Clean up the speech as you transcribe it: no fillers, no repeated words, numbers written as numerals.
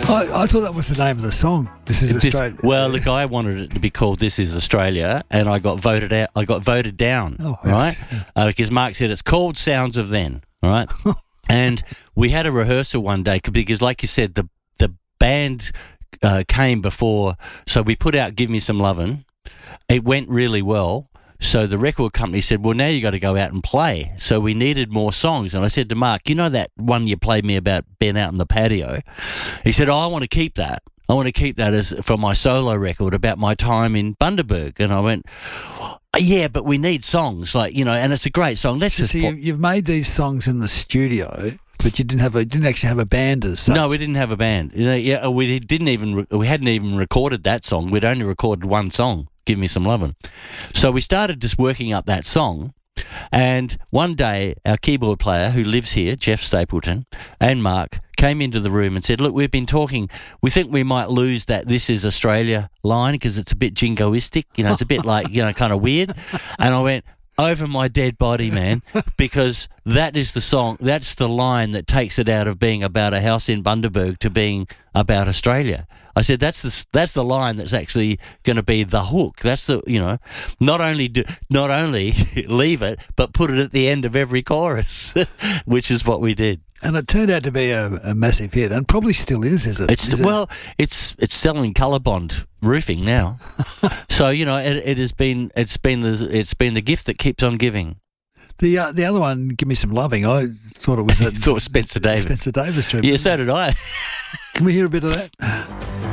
I thought that was the name of the song. This is Australia. Well, the guy wanted it to be called "This Is Australia," and I got voted out. I got voted down. Oh, right? yes. Because Mark said it's called "Sounds of Then." All right, and we had a rehearsal one day because, like you said, the band came before, so we put out "Give Me Some Lovin'." It went really well. So the record company said, well, now you got to go out and play. So we needed more songs. And I said to Mark, you know that one you played me about Ben out in the patio? He said, I want to keep that. I want to keep that as for my solo record about my time in Bundaberg. And I went, yeah, but we need songs, and it's a great song. Let's just you've made these songs in the studio, but you didn't actually have a band as such. No, we didn't have a band. We hadn't even recorded that song. We'd only recorded one song, "Give Me Some Lovin'." So we started just working up that song. And one day, our keyboard player, who lives here, Jeff Stapleton, and Mark, came into the room and said, look, we've been talking. We think we might lose that "This Is Australia" line because it's a bit jingoistic. It's a bit like, kind of weird. And I went, over my dead body, man, because that is the song. That's the line that takes it out of being about a house in Bundaberg to being about Australia. I said that's the line that's actually going to be the hook. That's the not only leave it, but put it at the end of every chorus, which is what we did. And it turned out to be a massive hit, and probably still is it? It's selling Colorbond roofing now. So it's been the gift that keeps on giving. The other one, "Give Me Some Loving," I thought it was Spencer Davis. Spencer Davis. Yeah, so did I. Can we hear a bit of that?